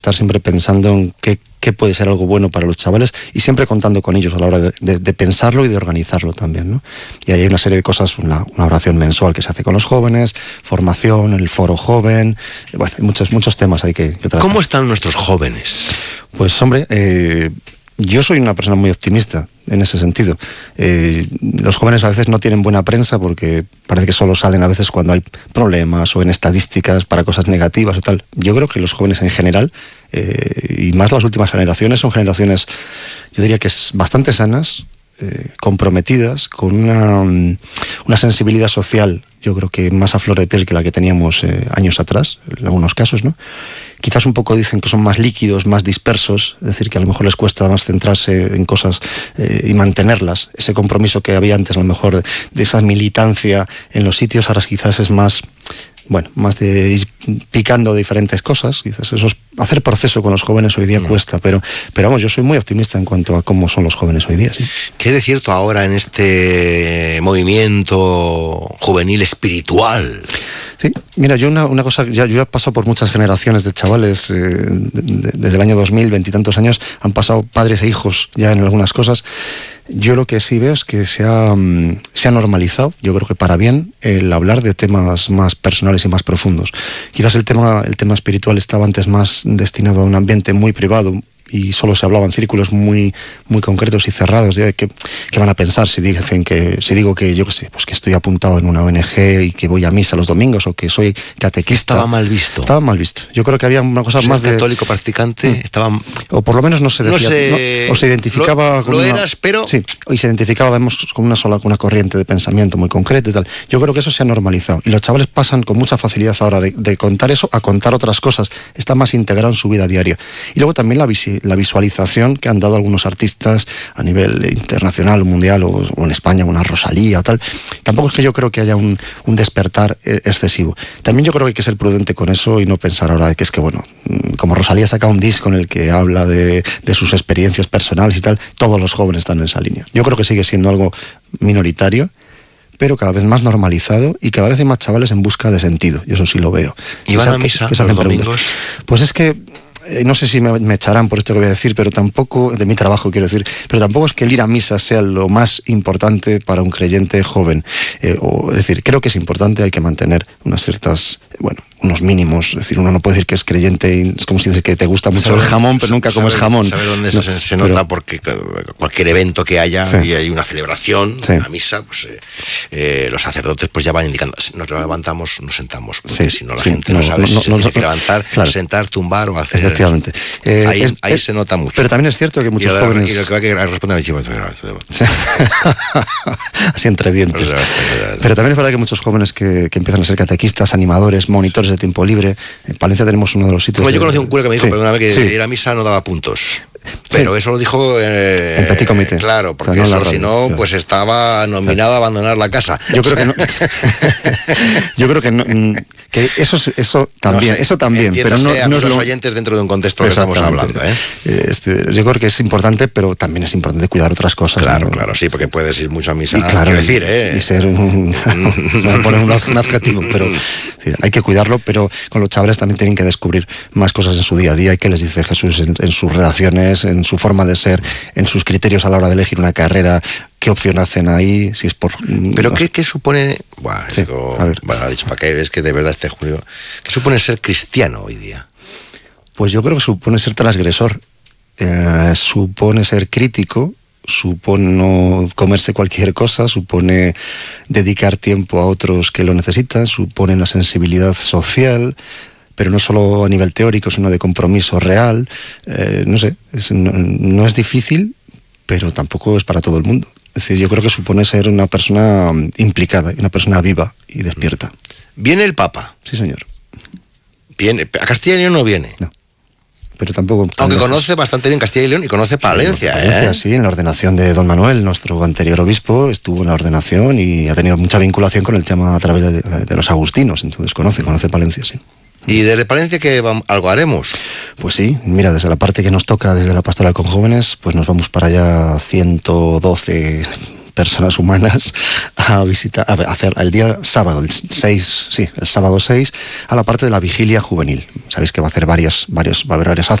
estar siempre pensando en qué puede ser algo bueno para los chavales y siempre contando con ellos a la hora de pensarlo y de organizarlo también, ¿no? Y ahí hay una serie de cosas, una oración mensual que se hace con los jóvenes, formación, el foro joven, bueno, hay muchos temas ahí que tratar. ¿Cómo están nuestros jóvenes? Pues hombre, yo soy una persona muy optimista en ese sentido. Los jóvenes a veces no tienen buena prensa porque parece que solo salen a veces cuando hay problemas o en estadísticas para cosas negativas o tal. Yo creo que los jóvenes en general, y más las últimas generaciones, son generaciones, yo diría que es bastante sanas, comprometidas, con una sensibilidad social, yo creo que más a flor de piel que la que teníamos años atrás, en algunos casos, ¿no? Quizás un poco dicen que son más líquidos, más dispersos, es decir, que a lo mejor les cuesta más centrarse en cosas y mantenerlas. Ese compromiso que había antes, a lo mejor, de esa militancia en los sitios, ahora quizás es más, bueno, más de ir picando diferentes cosas. Quizás hacer proceso con los jóvenes hoy día cuesta, pero vamos, yo soy muy optimista en cuanto a cómo son los jóvenes hoy día. ¿Sí? ¿Qué hay de cierto ahora en este movimiento juvenil espiritual? Sí, mira, yo una cosa, yo he pasado por muchas generaciones de chavales, desde el año 2000, 20 y tantos años, han pasado padres e hijos ya en algunas cosas. Yo lo que sí veo es que se ha normalizado, yo creo que para bien, el hablar de temas más personales y más profundos. Quizás el tema espiritual estaba antes más destinado a un ambiente muy privado, y solo se hablaba en círculos muy concretos y cerrados de qué van a pensar si digo que yo qué sé, pues que estoy apuntado en una ONG y que voy a misa los domingos o que soy catequista. Estaba mal visto. Estaba mal visto. Yo creo que había una cosa más de católico practicante, estaba, o por lo menos no se decía, o se identificaba lo eras, pero sí, y se identificaba además con una corriente de pensamiento muy concreta y tal. Yo creo que eso se ha normalizado y los chavales pasan con mucha facilidad ahora de contar eso a contar otras cosas. Está más integrado en su vida diaria. Y luego también la visualización que han dado algunos artistas a nivel internacional, mundial o en España, una Rosalía o tal. Tampoco es que yo creo que haya un despertar excesivo. También yo creo que hay que ser prudente con eso y no pensar ahora de que es que, bueno, como Rosalía saca un disco en el que habla de sus experiencias personales y tal, todos los jóvenes están en esa línea. Yo creo que sigue siendo algo minoritario, pero cada vez más normalizado y cada vez hay más chavales en busca de sentido. Yo eso sí lo veo. ¿Y van a misa los domingos? Pues es que no sé si me echarán por esto que voy a decir, pero tampoco, de mi trabajo quiero decir, pero tampoco es que el ir a misa sea lo más importante para un creyente joven. Es decir, creo que es importante, hay que mantener unas ciertas, unos mínimos. Es decir, uno no puede decir que es creyente y es como si dices que te gusta mucho el jamón, pero nunca comes jamón. ¿Sabe dónde se nota? Porque cualquier evento que haya y hay una celebración, una misa, pues los sacerdotes pues ya van indicando, nos levantamos, nos sentamos, porque si no la gente no sabe si se tiene que levantar, sentar, tumbar o hacer. Efectivamente. Ahí se nota mucho. Pero también es cierto que muchos jóvenes... Y lo que va a que responder a mi chico... Así entre dientes. Pero también es verdad que muchos jóvenes que empiezan a ser catequistas, animadores, monitores de tiempo libre. En Palencia tenemos uno de los sitios... Yo conocí un cura que me dijo, perdóname, que ir a misa no daba puntos. Pero eso lo dijo en Petit Comité. Claro, porque no eso, si no, pues estaba nominado a abandonar la casa. Yo creo que no. Yo creo que no, que eso también, eso también, pero no es los oyentes dentro de un contexto que estamos hablando, yo creo que es importante, pero también es importante cuidar otras cosas. Claro, sí, porque puedes ir mucho a misa. Y claro, decir, y ser no poner un adjetivo, pero hay que cuidarlo, pero con los chavales también tienen que descubrir más cosas en su día a día y qué les dice Jesús en sus relaciones, en su forma de ser, en sus criterios a la hora de elegir una carrera, qué opción hacen ahí, si es por... Pero ¿qué supone? Ha dicho para qué, es que de verdad Julio, ¿qué supone ser cristiano hoy día? Pues yo creo que supone ser transgresor, supone ser crítico, supone no comerse cualquier cosa, supone dedicar tiempo a otros que lo necesitan, supone una sensibilidad social, pero no solo a nivel teórico, sino de compromiso real. No sé, no es difícil, pero tampoco es para todo el mundo. Es decir, yo creo que supone ser una persona implicada, una persona viva y despierta. ¿Viene el Papa? Sí, señor. ¿Viene? ¿A Castilla y León no viene? No. Pero tampoco... Aunque conoce bastante bien Castilla y León y conoce Palencia. Sí, en la ordenación de Don Manuel, nuestro anterior obispo, estuvo en la ordenación y ha tenido mucha vinculación con el tema a través de los agustinos, entonces conoce Palencia, sí. ¿Y desde Palencia qué algo haremos? Pues sí, mira, desde la parte que nos toca, desde la pastoral con jóvenes, pues nos vamos para allá 112 personas humanas a visitar, a hacer el día sábado, el sábado 6, a la parte de la vigilia juvenil. Sabéis que va a haber varias